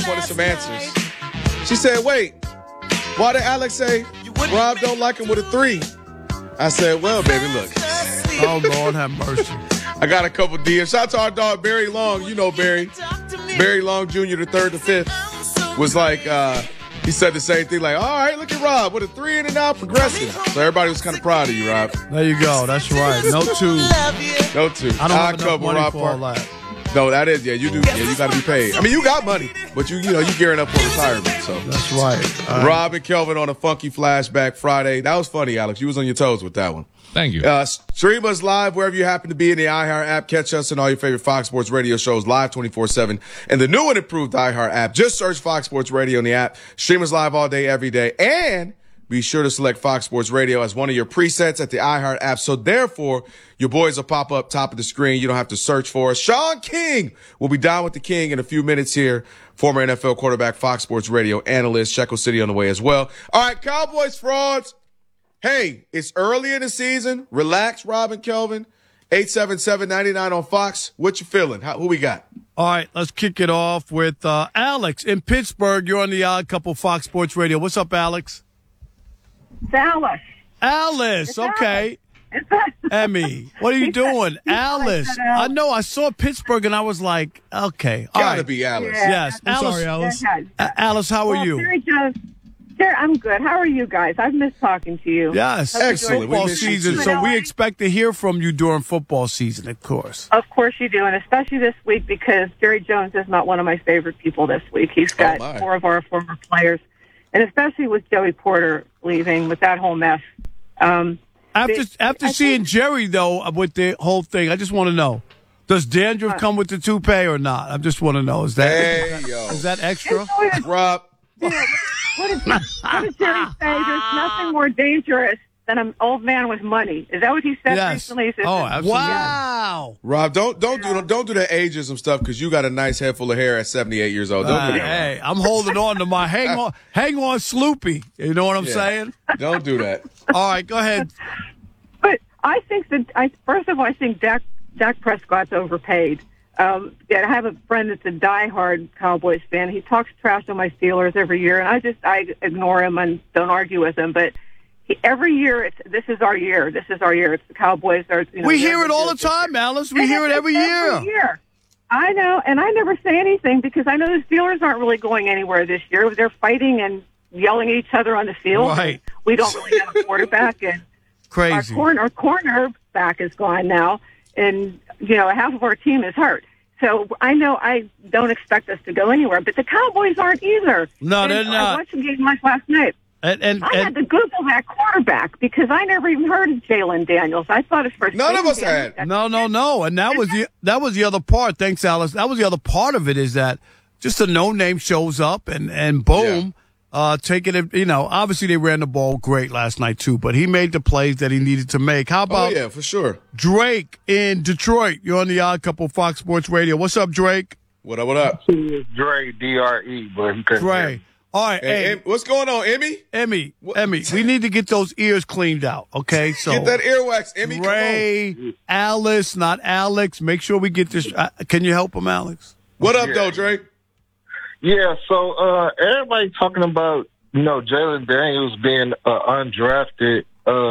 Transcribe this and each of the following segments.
wanted some answers. She said, wait, why did Alex say Rob don't like him with a 3? I said, well, baby, look. Oh, Lord have mercy. I got a couple DMs. Shout out to our dog, Barry Long. You know Barry. Barry Long Jr., the 3rd to 5th, was like, he said the same thing, like, all right, look at Rob with a 3 in and out progressing. So everybody was kind of proud of you, Rob. There you go. That's right. No 2. No 2. I don't have enough money for all that. No, that is, yeah, you do. Yeah, you got to be paid. I mean, you got money, but you gearing up for retirement. So that's right. Rob and Kelvin on a funky flashback Friday. That was funny, Alex. You was on your toes with that one. Thank you. Stream us live wherever you happen to be in the iHeart app. Catch us on all your favorite Fox Sports Radio shows live 24/7. And the new and improved iHeart app. Just search Fox Sports Radio in the app. Stream us live all day, every day. And be sure to select Fox Sports Radio as one of your presets at the iHeart app. So therefore, your boys will pop up top of the screen. You don't have to search for us. Sean King will be down with the King in a few minutes here. Former NFL quarterback, Fox Sports Radio analyst, Checo City on the way as well. All right, Cowboys frauds. Hey, it's early in the season. Relax, Rob and Kelvin. 877-99 on Fox. What you feeling? Who we got? All right, let's kick it off with Alex in Pittsburgh. You're on the Odd Couple Fox Sports Radio. What's up, Alex? It's Alice. Alice, it's okay. Alice. Emmy, what are you doing? Alice. I know, I saw Pittsburgh and I was like, okay. Gotta be Alice. Yeah. Yes. I'm Alice. sorry, Alice. Alice, how are you? Jerry Jones. Sure, I'm good. How are you guys? I've missed talking to you. Yes. Excellent. Football We miss you season, too. so we expect to hear from you during football season, of course. Of course you do, and especially this week because Jerry Jones is not one of my favorite people this week. He's got 4 of our former players, and especially with Joey Porter leaving with that whole mess. After seeing Jerry, though, with the whole thing, I just want to know, does dandruff come with the toupee or not? I just want to know. Is that extra? Rob. What did Jerry say? There's nothing more dangerous than an old man with money. Is that what he said recently? He said, oh, absolutely. Wow. Rob, don't do the ageism stuff because you got a nice head full of hair at 78 years old. Don't do that. Hey, I'm holding on to my hang on, Sloopy. You know what I'm saying? Don't do that. All right, go ahead. But I think first of all, I think Dak Prescott's overpaid. I have a friend that's a diehard Cowboys fan. He talks trash on my Steelers every year, and I ignore him and don't argue with him. But every year, this is our year. This is our year. It's the Cowboys. We hear it all the time, Alice. We hear it every year. I know, and I never say anything because I know the Steelers aren't really going anywhere this year. They're fighting and yelling at each other on the field. Right. We don't really have a quarterback, and crazy. Our cornerback is gone now, and half of our team is hurt. So I know I don't expect us to go anywhere, but the Cowboys aren't either. No, they're not. I watched the game last night. And I had to Google that quarterback because I never even heard of Jalen Daniels. I thought his first. None of us had. No. And that was the other part. Thanks, Alice. That was the other part of it is that just a no-name shows up and boom, taking it. Obviously they ran the ball great last night too, but he made the plays that he needed to make. How about? Oh yeah, for sure. Drake in Detroit. You're on the Odd Couple Fox Sports Radio. What's up, Drake? What up? What up? Dre, D-R-E, but he couldn't hear Dre. me. All right, hey, what's going on, Emmy? Emmy, we need to get those ears cleaned out, okay? So get that earwax, Emmy. Ray, Alice, not Alex. Make sure we get this. Can you help him, Alex? What up, though, Drake? Yeah, so everybody talking about, Jalen Daniels being an undrafted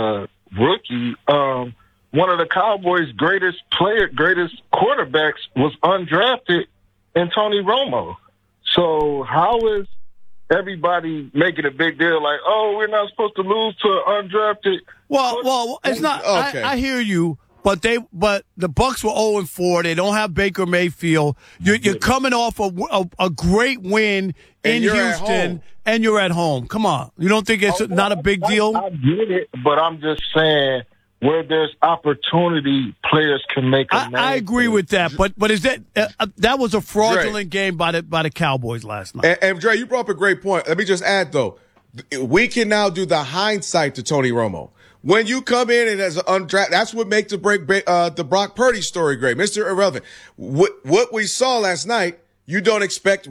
rookie. One of the Cowboys' greatest quarterbacks was undrafted in Tony Romo. So how is everybody making a big deal like, oh, we're not supposed to lose to undrafted? Well, it's not. Okay. I hear you, but the Bucks were 0-4. They don't have Baker Mayfield. You're coming off a great win in Houston, and you're at home. Come on, you don't think it's not a big deal? I get it, but I'm just saying where there's opportunity, players can make a name. I agree with that, but is that was a fraudulent game by the Cowboys last night? And Dre, you brought up a great point. Let me just add though, we can now do the hindsight to Tony Romo. When you come in and as an undrafted, that's what makes the Brock Purdy story great, Mr. Irrelevant. What we saw last night, you don't expect